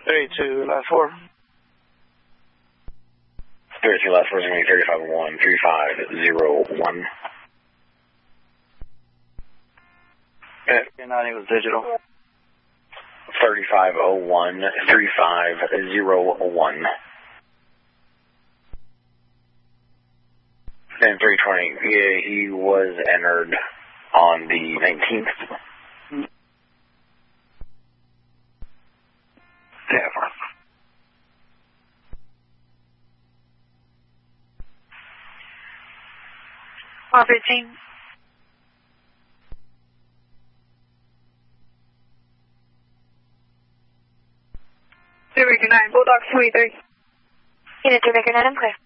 32, last 4. 32, last 4 is going to be 3501, 3501. And 90 was digital. 3501, 3501. And 320, yeah, he was entered on the 19th. Yeah. 415. Jamaica 9, Bulldog 23. Unit Jamaica 9, I'm clear.